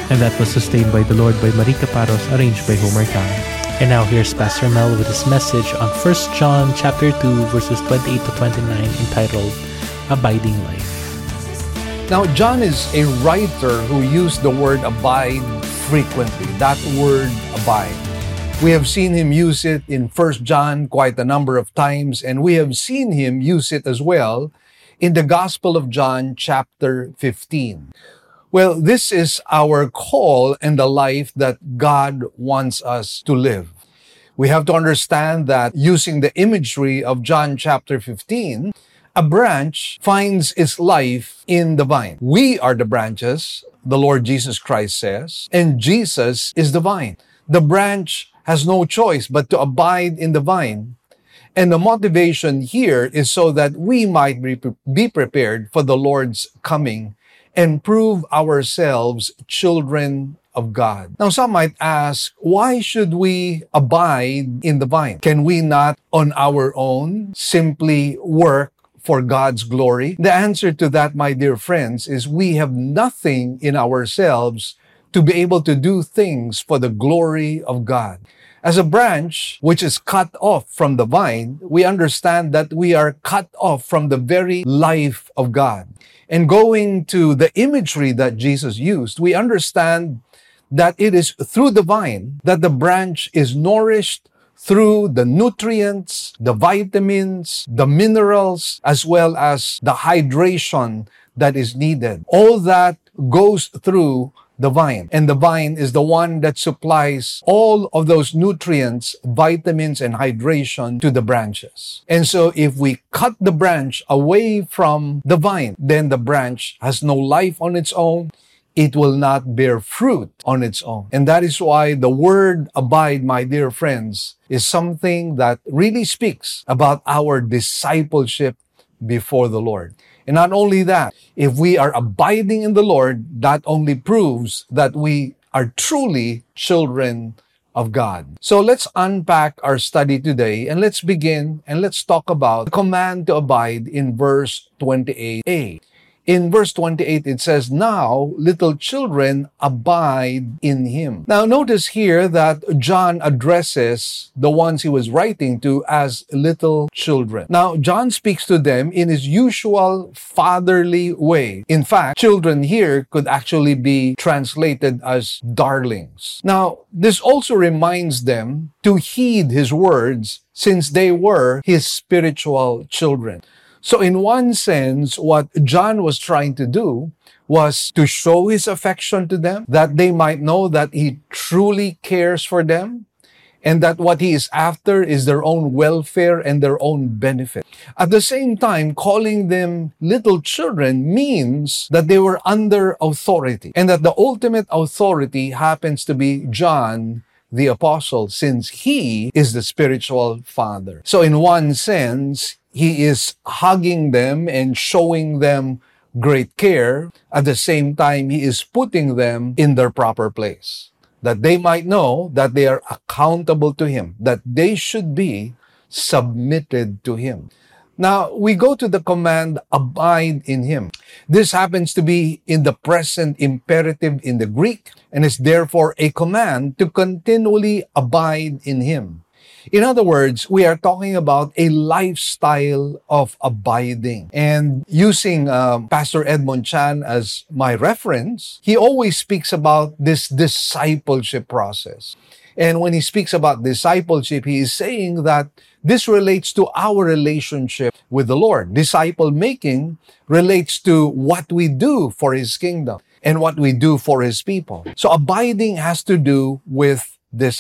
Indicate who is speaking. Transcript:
Speaker 1: And that was Sustained by the Lord by Marie Caparos, arranged by Homer Kang. And now here's Pastor Mel with his message on 1 John chapter 2 verses 28 to 29 entitled Abiding Life.
Speaker 2: Now, John is a writer who used the word abide frequently, that word abide. We have seen him use it in 1 John quite a number of times, and we have seen him use it as well in the Gospel of John chapter 15. Well, this is our call and the life that God wants us to live. We have to understand that using the imagery of John chapter 15, a branch finds its life in the vine. We are the branches, the Lord Jesus Christ says, and Jesus is the vine. The branch has no choice but to abide in the vine. And the motivation here is so that we might be prepared for the Lord's coming and prove ourselves children of God. Now, some might ask, why should we abide in the vine? Can we not on our own simply work for God's glory? The answer to that, my dear friends, is we have nothing in ourselves to be able to do things for the glory of God. As a branch which is cut off from the vine, we understand that we are cut off from the very life of God. And going to the imagery that Jesus used, we understand that it is through the vine that the branch is nourished through the nutrients, the vitamins, the minerals, as well as the hydration that is needed. All that goes through the vine. And the vine is the one that supplies all of those nutrients, vitamins, and hydration to the branches. And so if we cut the branch away from the vine, then the branch has no life on its own. It will not bear fruit on its own. And that is why the word abide, my dear friends, is something that really speaks about our discipleship before the Lord. And not only that, if we are abiding in the Lord, that only proves that we are truly children of God. So let's unpack our study today and let's begin and let's talk about the command to abide in verse 28a. In verse 28, it says, "Now, little children, abide in Him." Now, notice here that John addresses the ones he was writing to as little children. Now, John speaks to them in his usual fatherly way. In fact, children here could actually be translated as darlings. Now, this also reminds them to heed his words since they were his spiritual children. So in one sense, what John was trying to do was to show his affection to them, that they might know that he truly cares for them, and that what he is after is their own welfare and their own benefit. At the same time, calling them little children means that they were under authority, and that the ultimate authority happens to be John the Apostle, since he is the spiritual father. So in one sense, he is hugging them and showing them great care. At the same time, he is putting them in their proper place, that they might know that they are accountable to him, that they should be submitted to him. Now, we go to the command, abide in him. This happens to be in the present imperative in the Greek, and is therefore a command to continually abide in him. In other words, we are talking about a lifestyle of abiding. And using Pastor Edmond Chan as my reference, he always speaks about this discipleship process. And when he speaks about discipleship, he is saying that this relates to our relationship with the Lord. Disciple making relates to what we do for His kingdom and what we do for His people. So abiding has to do with this